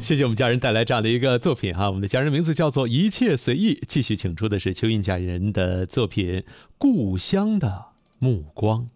谢谢我们家人带来这样的一个作品哈，我们的家人名字叫做一切随意。继续请出的是邱印家人的作品《故乡的目光》。